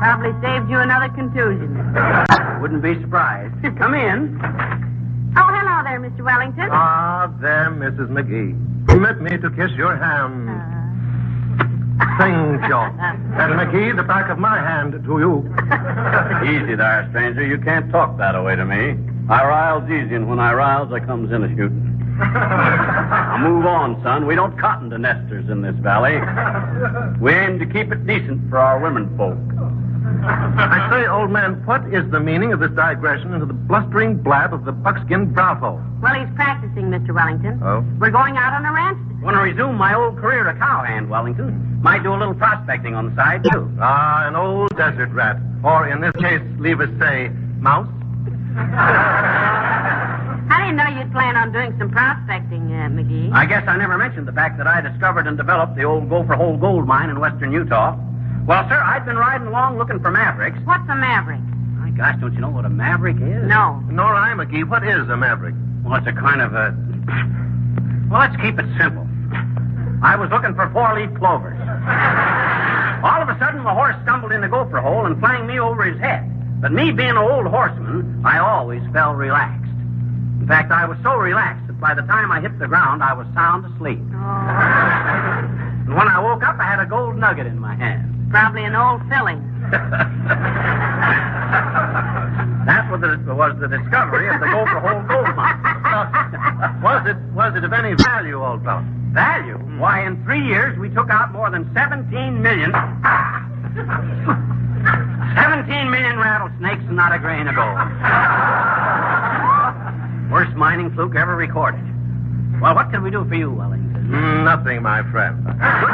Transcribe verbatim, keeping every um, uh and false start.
Probably saved you another contusion. Wouldn't be surprised. Come in. Oh, hello there, Mister Wellington. Ah, there, Missus McGee. Permit me to kiss your hand. Uh... Thank you. And McGee, the back of my hand to you. Easy there, stranger. You can't talk that away to me. I riles easy, and when I riles, I comes in a shooting. Now move on, son. We don't cotton to nesters in this valley. We aim to keep it decent for our women folk. I say, old man, what is the meaning of this digression into the blustering blab of the buckskin bravo? Well, he's practicing, Mister Wellington. Oh? We're going out on a ranch. Want to resume my old career of cowhand, Wellington. Might do a little prospecting on the side, too. Ah, an old desert rat. Or, in this case, leave us say, mouse. I didn't know you'd plan on doing some prospecting, uh, McGee. I guess I never mentioned the fact that I discovered and developed the old Gopher Hole gold mine in western Utah. Well, sir, I'd been riding along looking for mavericks. What's a maverick? My gosh, don't you know what a maverick is? No. Nor I, McGee. What is a maverick? Well, it's a kind of a... Well, let's keep it simple. I was looking for four-leaf clovers. All of a sudden, the horse stumbled in the Gopher Hole and flung me over his head. But me being an old horseman, I always felt relaxed. In fact, I was so relaxed that by the time I hit the ground, I was sound asleep. Oh. And when I woke up, I had a gold nugget in my hand. Probably an old filling. That was the, was the discovery of the Gopher Hole gold mine. was it was it of any value, old fellow? Value? Why, in three years, we took out more than seventeen million... seventeen million rattlesnakes and not a grain of gold. Worst mining fluke ever recorded. Well, what can we do for you, Wellington? Nothing, my friend.